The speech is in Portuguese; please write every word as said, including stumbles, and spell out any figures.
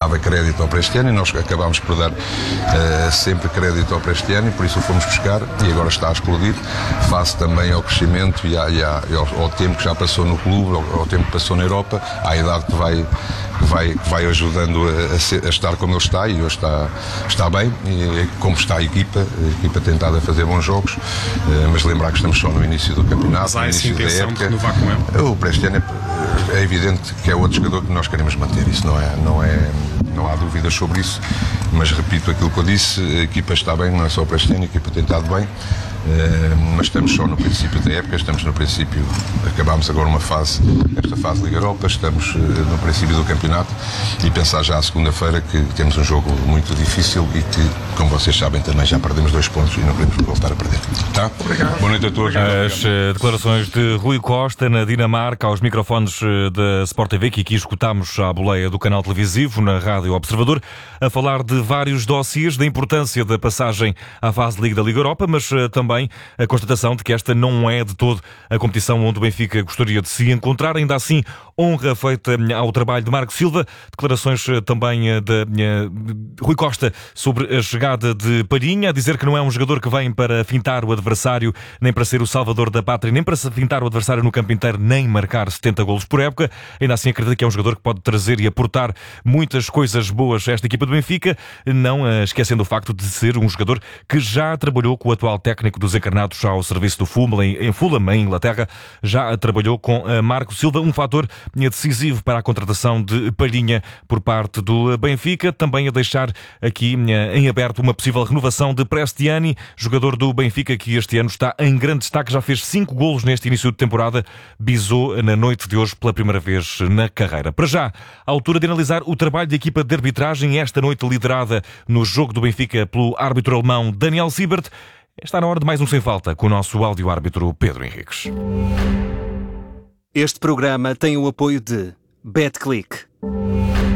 dava crédito ao Prestiani, nós acabámos por dar uh, sempre crédito ao Prestiani, por isso o fomos buscar e agora está a explodir, face também ao crescimento e, à, e, à, e ao, ao tempo que já passou no clube, ao, ao tempo que passou na Europa, à idade que vai, que vai, que vai ajudando a, a, ser, a estar como ele está, e hoje está, está bem, e como está a equipa, a equipa tem estado a fazer bons jogos, uh, mas lembrar que estamos só no início do campeonato, no início da época. De renovar com ele. O Prestiani é, é evidente que é outro jogador que nós queremos manter, isso não é, não é, não há dúvidas sobre isso, mas repito aquilo que eu disse, a equipa está bem, não é só o Prestiani, a equipa tem estado bem. Uh, mas estamos só no princípio da época, estamos no princípio, acabámos agora uma fase, esta fase Liga Europa, estamos uh, no princípio do campeonato e pensar já à segunda-feira que temos um jogo muito difícil e que, como vocês sabem, também já perdemos dois pontos e não queremos voltar a perder. Tá? Obrigado. Boa noite a todos. As uh, declarações de Rui Costa na Dinamarca aos microfones uh, da Sport T V, que aqui escutámos à boleia do canal televisivo na Rádio Observador, a falar de vários dossiês, da importância da passagem à fase Liga da Liga Europa, mas uh, também a constatação de que esta não é de todo a competição onde o Benfica gostaria de se encontrar. Ainda assim, honra feita ao trabalho de Marco Silva. Declarações também de Rui Costa sobre a chegada de Palhinha, a dizer que não é um jogador que vem para fintar o adversário, nem para ser o salvador da pátria, nem para fintar o adversário no campo inteiro, nem marcar setenta golos por época. Ainda assim, acredito que é um jogador que pode trazer e aportar muitas coisas boas a esta equipa do Benfica, não esquecendo o facto de ser um jogador que já trabalhou com o atual técnico dos encarnados ao serviço do Fulham, em Fulham, em Inglaterra, já trabalhou com Marco Silva, um fator decisivo para a contratação de Palhinha por parte do Benfica. Também a deixar aqui em aberto uma possível renovação de Prestiani, jogador do Benfica que este ano está em grande destaque, já fez cinco golos neste início de temporada, bisou na noite de hoje pela primeira vez na carreira. Para já, à altura de analisar o trabalho da equipa de arbitragem, esta noite liderada no jogo do Benfica pelo árbitro alemão Daniel Siebert. Está na hora de mais um Sem Falta com o nosso áudio-árbitro Pedro Henriques. Este programa tem o apoio de BetClick.